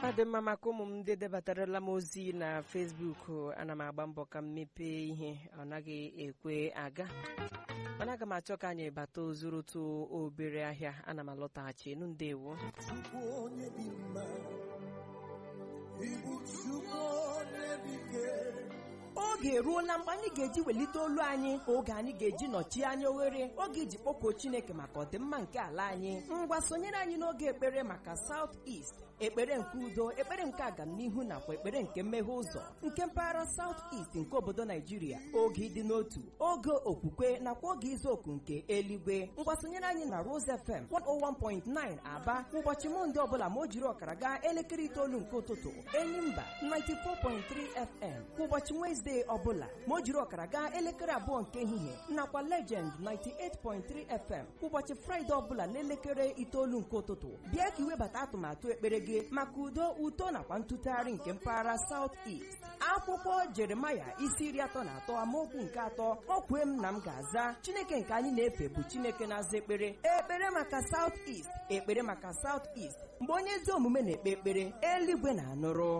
Adị mma maka ụmụ m ndị debatarala m ozi na Facebook. Ana m agba mbọ ka m mepee ihe ọ naghị ekwe aga, mana aga m achọ ka anyị bata ozurutu obere ahịa. Ana m alọtaghachi enu. Ndewo. Oge eruola mgbe anyị ga-eji welite olu anyị, oge anyị ga-eji nọchie anya oghere, oge iji kpọkuo Chineke maka ọdịmma nke ala anyị. Ngwa sonyere anyị n'oge ekpere maka South East, ekpere nke udo, ekpere nke agamnihu nakwa ekpere nke mmeghe ụzọ nke mpaghara South East nke obodo Naijiria. Oge ịdị n'otu, oge okwukwe nakwa oge izu oku nke eluigwe. Ngwa sonyere anyị na Rose FM 101.9 Aba ụbọchị Mọnde ọbụla ma o jiri ọkara gaa elekere 9 nke ụtụtụ, Enyimba 94.3 FM ụbọchị Wednesday ọbụla ma o jiri ọkara gaa elekere 2 nke ehihie, nakwa Legend 98.3 FM ụbọchị Friday ọbụla n'elekere 9 nke ụtụtụ. Bịa ka iwebata atụmatụ ekpere gị maka udo, uto nakwa ntụtụgharị nke mpaghara South East. Akwụkwọ Jeremaya isi 33 amaokwu nke 3, o kwee m na m ga-aza. Chineke nke anyị na-efe bụ Chineke na-aza ekpere. Ekpere maka South East, ekpere maka South East. Mgbe onye ezi omume na-ekpe ekpere, eluigwe na-anụrụ.